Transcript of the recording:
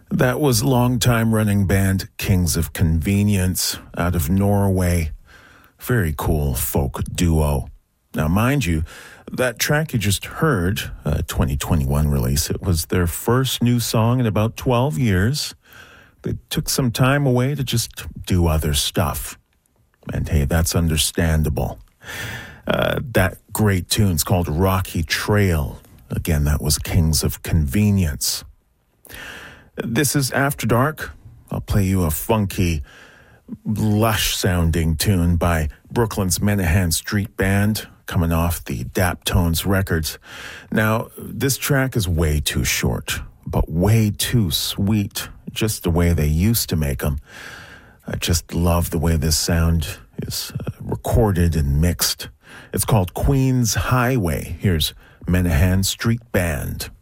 That was long-time running band Kings of Convenience out of Norway. Very cool folk duo. Now, mind you, that track you just heard, a 2021 release, it was their first new song in about 12 years. They took some time away to just do other stuff. And hey, that's understandable. That great tune's called Rocky Trail. Again, that was Kings of Convenience. This is After Dark. I'll play you a funky, lush-sounding tune by Brooklyn's Menahan Street Band, coming off the Daptones records. Now, this track is way too short, but way too sweet, just the way they used to make them. I just love the way this sound is recorded and mixed. It's called Queen's Highway. Here's Menahan Street Band.